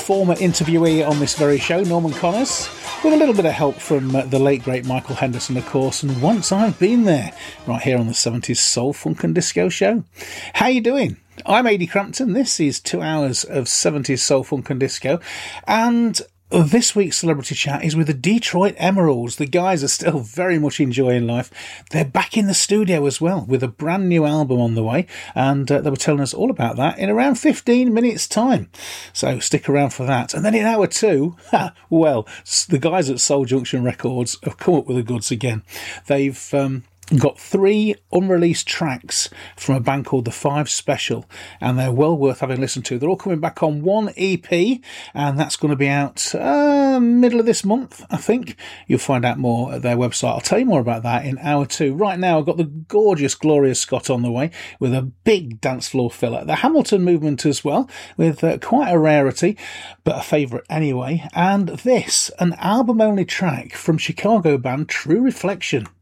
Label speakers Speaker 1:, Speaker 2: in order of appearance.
Speaker 1: former interviewee on this very show, Norman Connors, with a little bit of help from the late great Michael Henderson, of course, and Once I've Been There, right here on the 70s Soul, Funk and Disco show. How you doing? I'm Adi Crampton. This is 2 hours of 70s Soul, Funk and Disco, and this week's Celebrity Chat is with the Detroit Emeralds. The guys are still very much enjoying life. They're back in the studio as well with a brand new album on the way, and they were telling us all about that in around 15 minutes time. So stick around for that. And then in hour two, well, the guys at Soul Junction Records have come up with the goods again. They've got 3 unreleased tracks from a band called The Five Special, and they're well worth having listened to. They're all coming back on one EP, and that's going to be out middle of this month, I think. You'll find out more at their website. I'll tell you more about that in hour 2. Right now, I've got the gorgeous Gloria Scott on the way with a big dance floor filler. The Hamilton Movement as well, with quite a rarity, but a favourite anyway. And this, an album-only track from Chicago band True Reflection.